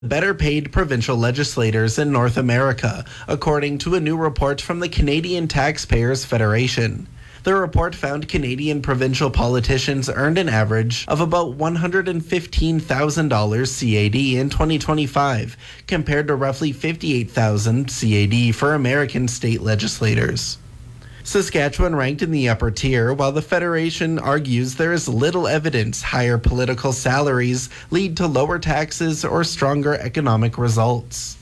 better paid provincial legislators in North America, according to a new report from the Canadian Taxpayers Federation. The report found Canadian provincial politicians earned an average of about $115,000 CAD in 2025, compared to roughly $58,000 CAD for American state legislators. Saskatchewan ranked in the upper tier, while the Federation argues there is little evidence higher political salaries lead to lower taxes or stronger economic results.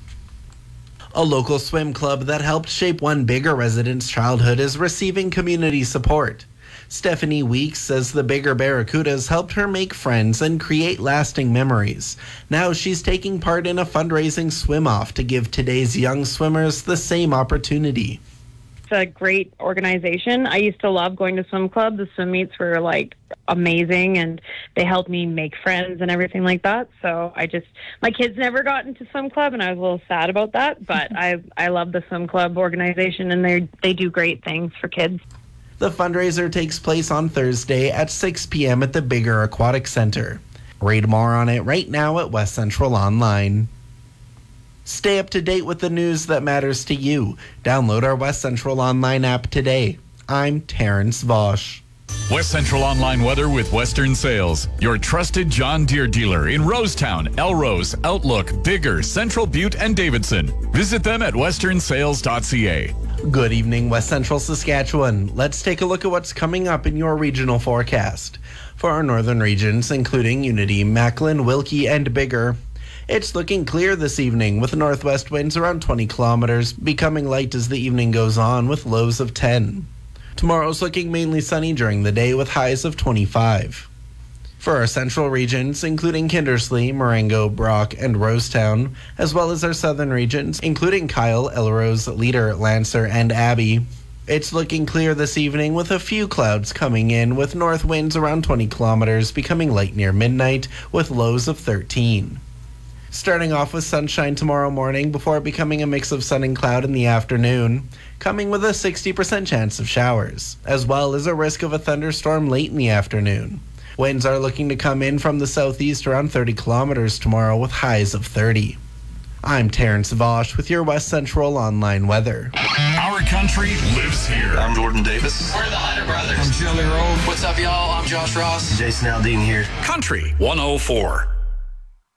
A local swim club that helped shape one Biggar resident's childhood is receiving community support. Stephanie Weeks says the Biggar Barracudas helped her make friends and create lasting memories. Now she's taking part in a fundraising swim-off to give today's young swimmers the same opportunity. It's a great organization. I used to love going to swim club. The swim meets were amazing, and they helped me make friends and everything like that. So my kids never got into swim club, and I was a little sad about that, but I love the swim club organization, and they do great things for kids. The fundraiser takes place on Thursday at 6 p.m. at the Biggar Aquatic Center. Read more on it right now at West Central Online. Stay up to date with the news that matters to you. Download our West Central Online app today. I'm Terrence Vosch. West Central Online weather with Western Sales, your trusted John Deere dealer in Rosetown, Elrose, Outlook, Biggar, Central Butte, and Davidson. Visit them at westernsales.ca. Good evening, West Central Saskatchewan. Let's take a look at what's coming up in your regional forecast. For our northern regions, including Unity, Macklin, Wilkie, and Biggar, it's looking clear this evening with northwest winds around 20 kilometers, becoming light as the evening goes on with lows of 10. Tomorrow's looking mainly sunny during the day with highs of 25. For our central regions, including Kindersley, Marengo, Brock, and Rosetown, as well as our southern regions, including Kyle, Elrose, Leader, Lancer, and Abbey, it's looking clear this evening with a few clouds coming in with north winds around 20 kilometers, becoming light near midnight with lows of 13. Starting off with sunshine tomorrow morning before becoming a mix of sun and cloud in the afternoon, coming with a 60% chance of showers, as well as a risk of a thunderstorm late in the afternoon. Winds are looking to come in from the southeast around 30 kilometers tomorrow with highs of 30. I'm Terrence Vosch with your West Central Online weather. Our country lives here. I'm Jordan Davis. We're the Hunter Brothers. I'm Jelly Roll. What's up, y'all? I'm Josh Ross. Jason Aldean here. Country 104.